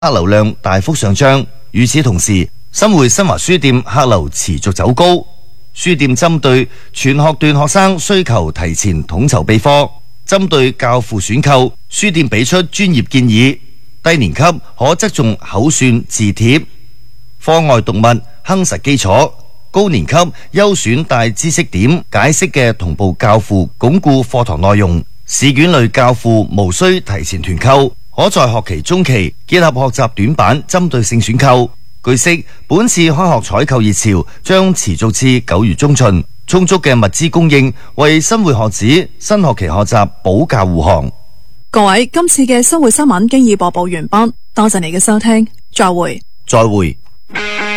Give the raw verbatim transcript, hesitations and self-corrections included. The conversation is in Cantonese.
客流量大幅上漲。與此同時，新會新華書店客流持續走高。書店針對全學段學生需求提前統籌備課，針對教輔選購，書店俾出專業建議。低年級可側重口算字帖，課外讀物夯實基礎。高年級優選帶知識點解釋嘅同步教輔，鞏固課堂內容。試卷類教輔無需提前團購，可在學期中期結合學習短板針對性選購。據悉，本次開學採購熱潮將持續至九月中旬，充足嘅物資供應為新會學子新學期學習保駕護航。 各位，今次嘅新會新聞經已播報完畢，多謝你嘅收聽，再會。 再會。